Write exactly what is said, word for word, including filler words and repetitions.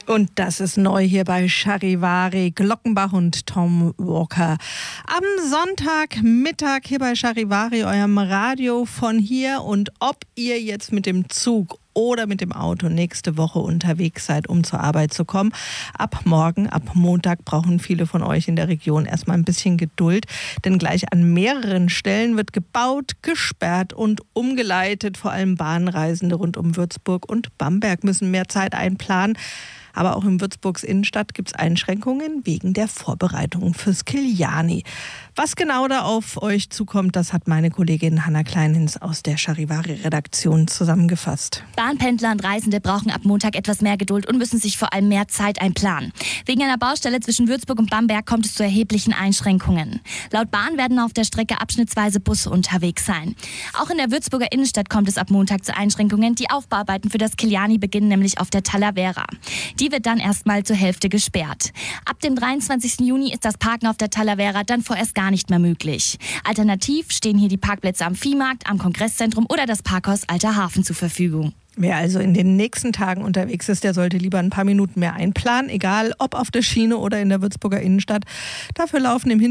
Und das ist neu hier bei Charivari, Glockenbach und Tom Walker. Am Sonntagmittag hier bei Charivari, eurem Radio von hier. Und ob ihr jetzt mit dem Zug oder mit dem Auto nächste Woche unterwegs seid, um zur Arbeit zu kommen. Ab morgen, ab Montag brauchen viele von euch in der Region erstmal ein bisschen Geduld, denn gleich an mehreren Stellen wird gebaut, gesperrt und umgeleitet. Vor allem Bahnreisende rund um Würzburg und Bamberg müssen mehr Zeit einplanen. Aber auch in Würzburgs Innenstadt gibt es Einschränkungen wegen der Vorbereitungen fürs Kiliani. Was genau da auf euch zukommt, das hat meine Kollegin Hanna Kleinhins aus der Charivari-Redaktion zusammengefasst. Bahnpendler und Reisende brauchen ab Montag etwas mehr Geduld und müssen sich vor allem mehr Zeit einplanen. Wegen einer Baustelle zwischen Würzburg und Bamberg kommt es zu erheblichen Einschränkungen. Laut Bahn werden auf der Strecke abschnittsweise Busse unterwegs sein. Auch in der Würzburger Innenstadt kommt es ab Montag zu Einschränkungen. Die Aufbauarbeiten für das Kiliani beginnen nämlich auf der Talavera. Die wird dann erstmal zur Hälfte gesperrt. Ab dem dreiundzwanzigsten Juni ist das Parken auf der Talavera dann vorerst gar nicht mehr möglich. Alternativ stehen hier die Parkplätze am Viehmarkt, am Kongresszentrum oder das Parkhaus Alter Hafen zur Verfügung. Wer also in den nächsten Tagen unterwegs ist, der sollte lieber ein paar Minuten mehr einplanen, egal ob auf der Schiene oder in der Würzburger Innenstadt. Dafür laufen im Hintergrund